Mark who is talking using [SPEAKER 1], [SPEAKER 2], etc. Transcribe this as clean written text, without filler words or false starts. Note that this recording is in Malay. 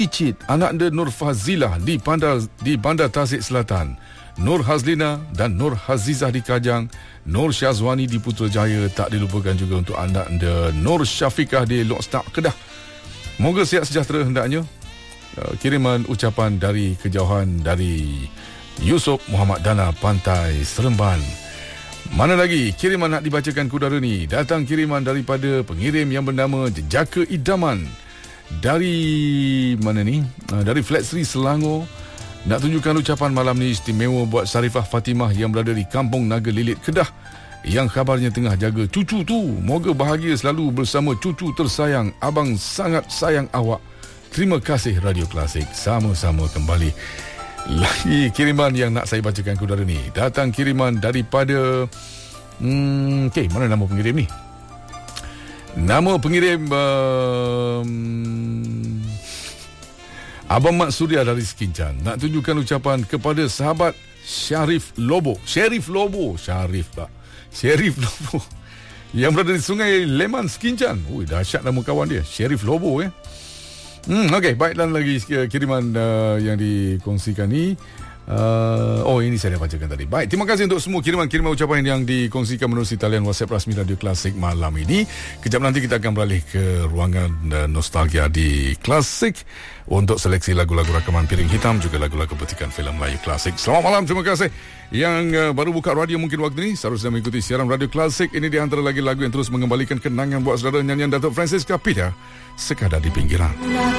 [SPEAKER 1] Icit, anak dia Nur Fazilah di Bandar Tasik Selatan, Nur Hazlina dan Nur Hazizah di Kajang, Nur Syazwani di Putrajaya. Tak dilupakan juga untuk anak dia Nur Syafiqah di Lokstak, Kedah. Moga sihat sejahtera hendaknya. Kiriman ucapan dari kejauhan dari Yusof Muhammad Dana, Pantai Seremban. Mana lagi kiriman nak dibacakan ke udara ni? Datang kiriman daripada pengirim yang bernama Jejaka Idaman. Dari mana ni? Dari Flat Sri Selangor. Nak tunjukkan ucapan malam ni istimewa buat Sarifah Fatimah yang berada di Kampung Naga Lilit, Kedah, yang khabarnya tengah jaga cucu tu. Moga bahagia selalu bersama cucu tersayang. Abang sangat sayang awak. Terima kasih Radio Klasik. Sama-sama kembali. Lagi kiriman yang nak saya bacakan ke udara ni. Datang kiriman daripada mana nama pengirim ni? Nama pengirim Abang Mat Suria dari Sekincan. Nak tunjukkan ucapan kepada sahabat Syarif Lobo yang berada di Sungai Leman, Sekincan. Ui, dahsyat nama kawan dia, Syarif Lobo. Okey, baik, dan lagi kiriman yang dikongsikan ni. Ini saya dah bacakan tadi. Baik, terima kasih untuk semua kiriman-kiriman ucapan yang dikongsikan menerusi talian WhatsApp rasmi Radio Klasik malam ini. Kejap nanti kita akan beralih ke ruangan nostalgia di Klasik untuk seleksi lagu-lagu rakaman Piring Hitam, juga lagu-lagu petikan filem Melayu klasik. Selamat malam, terima kasih. Yang baru buka radio mungkin waktu ini, seharusnya mengikuti siaran Radio Klasik. Ini di antara lagi lagu yang terus mengembalikan kenangan buat saudara, nyanyian Datuk Francisca Peter, Sekadar di Pinggiran.